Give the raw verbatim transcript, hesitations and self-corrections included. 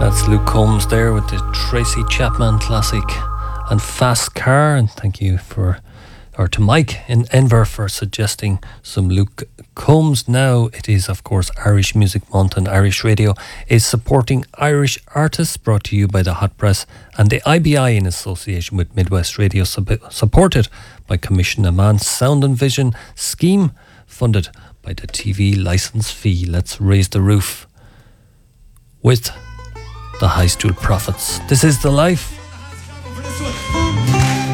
That's Luke Combs there with the Tracy Chapman classic and Fast Car. And thank you for, or to Mike in Enver for suggesting some Luke Combs. Now it is, of course, Irish Music Month, and Irish Radio is supporting Irish artists, brought to you by the Hot Press and the I B I in association with Midwest Radio, sub- supported by Commission Amman Sound and Vision scheme, funded by the T V licence fee. Let's raise the roof with the High Stool Prophets. This is The Life.